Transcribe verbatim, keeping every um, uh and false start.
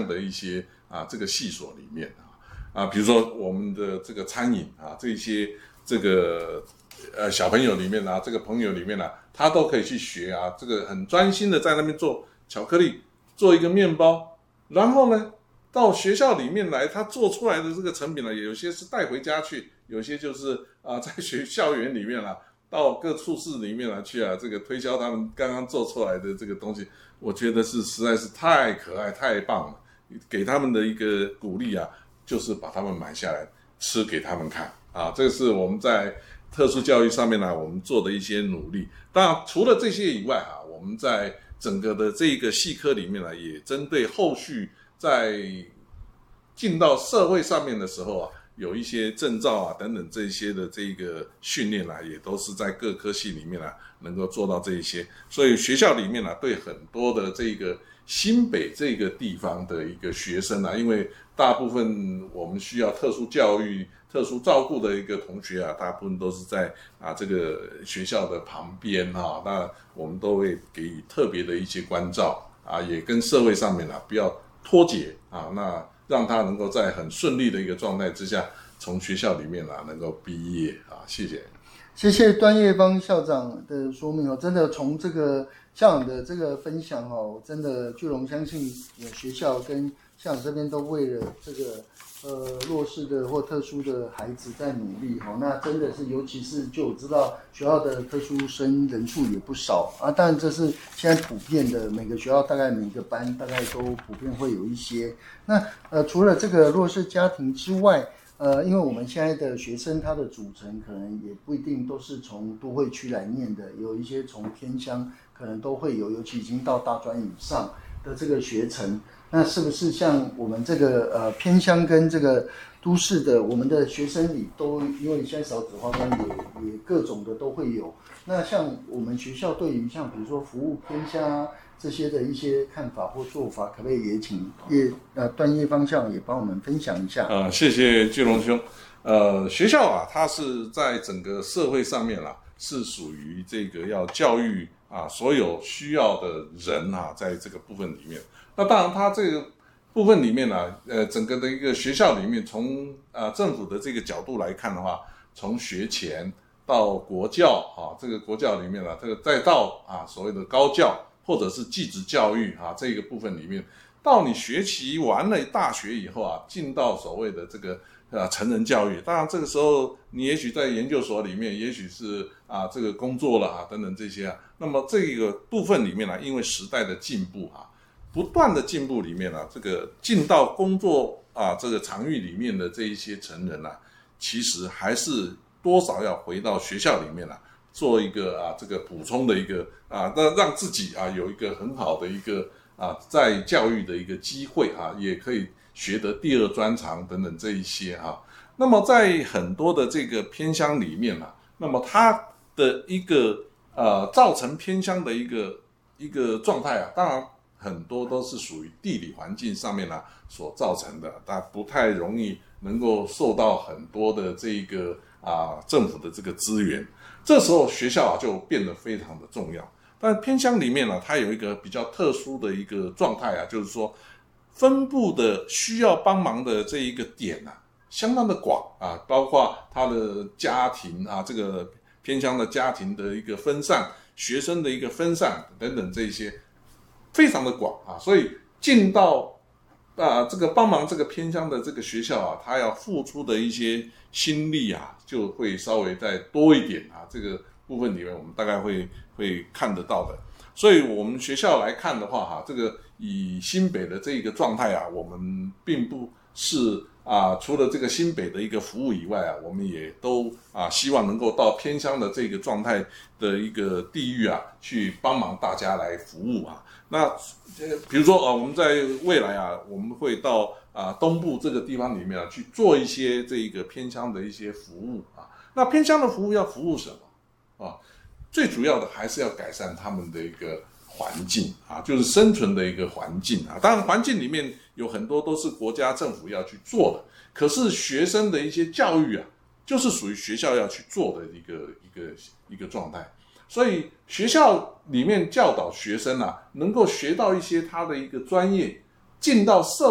乡的一些啊这个系所里面啊啊，比如说我们的这个餐饮啊，这些这个呃小朋友里面啊，这个朋友里面啊，他都可以去学啊，这个很专心的在那边做巧克力，做一个面包，然后呢，到学校里面来，他做出来的这个成品呢，有些是带回家去，有些就是啊、呃、在学校园里面啊，到各处室里面来去啊，这个推销他们刚刚做出来的这个东西，我觉得是实在是太可爱、太棒了。给他们的一个鼓励啊，就是把他们买下来吃给他们看啊，这是我们在特殊教育上面呢，我们做的一些努力。当然，除了这些以外啊，我们在整个的这个系科里面呢，也针对后续在进到社会上面的时候啊，有一些证照啊等等这些的这个训练啊，也都是在各科系里面啊能够做到这一些。所以学校里面啊，对很多的这个新北这个地方的一个学生啊，因为大部分我们需要特殊教育、特殊照顾的一个同学啊，大部分都是在啊这个学校的旁边哈、啊，那我们都会给予特别的一些关照啊，也跟社会上面啊不要脱节啊，那让他能够在很顺利的一个状态之下，从学校里面啊能够毕业啊，谢谢。 谢谢段业邦校长的说明哦，真的从这个校长的这个分享哦，真的巨龙相信学校跟校长这边都为了这个呃弱势的或特殊的孩子在努力哈、哦。那真的是，尤其是就我知道学校的特殊生人数也不少啊，当然这是现在普遍的，每个学校大概每个班大概都普遍会有一些。那呃除了这个弱势家庭之外，呃，因为我们现在的学生，他的组成可能也不一定都是从都会区来念的，有一些从偏乡可能都会有，尤其已经到大专以上的这个学程。那是不是像我们这个呃偏乡跟这个都市的，我们的学生里都，因为现在少子化班也也各种的都会有。那像我们学校对于像比如说服务偏乡啊这些的一些看法或做法，可不可以也请叶呃段业方向也帮我们分享一下？ 呃，谢谢巨龙兄。呃，学校啊，它是在整个社会上面啊，是属于这个要教育啊所有需要的人啊，在这个部分里面。那当然，它这个部分里面呢、啊，呃，整个的一个学校里面，从啊、呃、政府的这个角度来看的话，从学前到国教啊，这个国教里面啊，这个再到啊所谓的高教或者是技职教育啊这个部分里面，到你学习完了大学以后啊，进到所谓的这个啊成人教育，当然这个时候你也许在研究所里面，也许是啊这个工作了啊等等这些啊，那么这个部分里面呢、啊，因为时代的进步啊。不断的进步里面啊，这个进到工作啊这个场域里面的这一些成人啊，其实还是多少要回到学校里面啊，做一个啊这个补充的一个啊，那让自己啊有一个很好的一个啊在教育的一个机会啊，也可以学得第二专长等等这一些啊。那么在很多的这个偏乡里面啊，那么它的一个呃造成偏乡的一个一个状态啊，当然。很多都是属于地理环境上面啊所造成的，它不太容易能够受到很多的这个啊政府的这个资源，这时候学校啊就变得非常的重要。但偏乡里面呢、啊，它有一个比较特殊的一个状态啊，就是说分布的需要帮忙的这一个点啊，相当的广啊，包括他的家庭啊，这个偏乡的家庭的一个分散，学生的一个分散等等这些。非常的广啊，所以进到啊这个帮忙这个偏乡的这个学校啊，他要付出的一些心力啊，就会稍微再多一点啊。这个部分里面我们大概会会看得到的。所以我们学校来看的话哈、啊，这个以新北的这个状态啊，我们并不是啊，除了这个新北的一个服务以外啊，我们也都啊希望能够到偏乡的这个状态的一个地域啊，去帮忙大家来服务啊。那呃，比如说啊，我们在未来啊，我们会到啊东部这个地方里面啊，去做一些这个偏乡的一些服务啊。那偏乡的服务要服务什么啊？最主要的还是要改善他们的一个环境啊，就是生存的一个环境啊。当然，环境里面有很多都是国家政府要去做的，可是学生的一些教育啊，就是属于学校要去做的一个一个一个状态。所以学校里面教导学生啊，能够学到一些他的一个专业，进到社